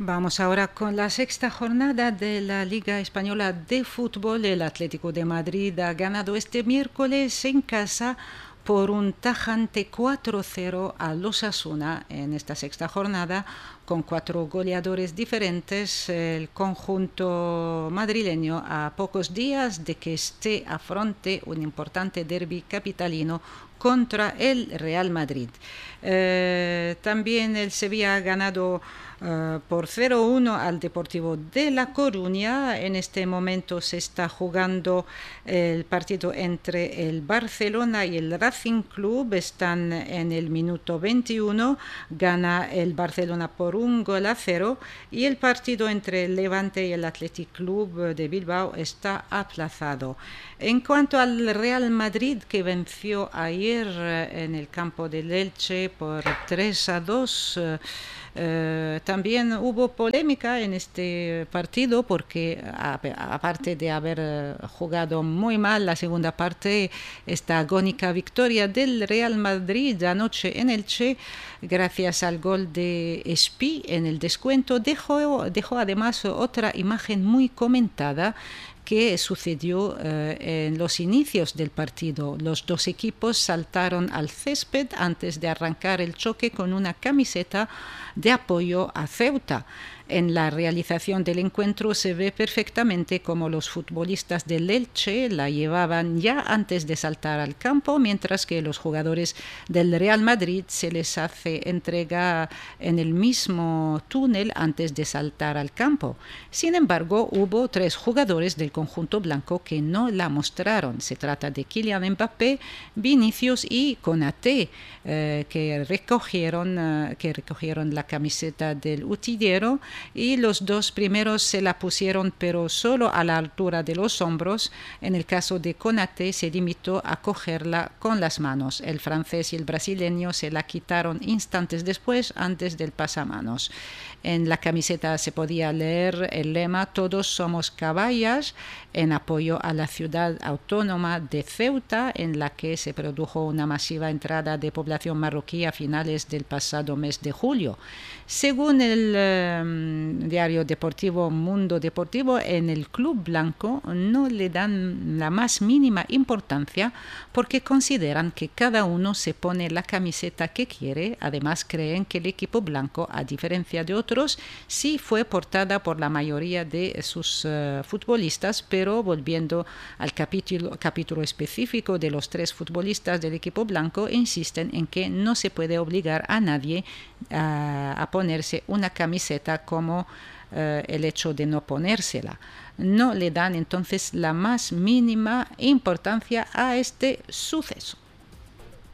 Vamos ahora con la sexta jornada de la Liga Española de Fútbol. El Atlético de Madrid ha ganado este miércoles en casa por un tajante 4-0 al Osasuna en esta sexta jornada, con 4 goleadores diferentes. El conjunto madrileño, a pocos días de que afronte un importante derbi capitalino contra el Real Madrid. También el Sevilla ha ganado por 0-1 al Deportivo de La Coruña. En este momento se está jugando el partido entre el Barcelona y el Racing Club. Están en el minuto 21. Gana el Barcelona por 1-0 y el partido entre el Levante y el Athletic Club de Bilbao está aplazado. En cuanto al Real Madrid, que venció ayer en el campo del Elche por 3-2, también hubo polémica en este partido porque, aparte de haber jugado muy mal la segunda parte, esta agónica victoria del Real Madrid anoche en Elche, gracias al gol de Espí en el descuento, dejó además otra imagen muy comentada que sucedió en los inicios del partido. Los dos equipos saltaron al césped antes de arrancar el choque con una camiseta de apoyo a Ceuta. En la realización del encuentro se ve perfectamente cómo los futbolistas del Elche la llevaban ya antes de saltar al campo, mientras que los jugadores del Real Madrid se les hace entrega en el mismo túnel antes de saltar al campo. Sin embargo, hubo 3 jugadores del conjunto blanco que no la mostraron. Se trata de Kylian Mbappé, Vinicius y Konaté, que recogieron la camiseta del utillero, y los 2 primeros se la pusieron, pero solo a la altura de los hombros. En el caso de Konaté se limitó a cogerla con las manos. El francés y el brasileño se la quitaron instantes después, antes del pasamanos. En la camiseta se podía leer el lema "Todos somos caballas", en apoyo a la ciudad autónoma de Ceuta, en la que se produjo una masiva entrada de población marroquí a finales del pasado mes de julio. Según el diario deportivo Mundo Deportivo, en el Club Blanco no le dan la más mínima importancia porque consideran que cada uno se pone la camiseta que quiere. Además, creen que el equipo blanco, a diferencia de otros, sí fue portada por la mayoría de sus futbolistas, pero volviendo al capítulo específico de los 3 futbolistas del equipo blanco, insisten en que no se puede obligar a nadie a ponerse una camiseta, como el hecho de no ponérsela. No le dan entonces la más mínima importancia a este suceso.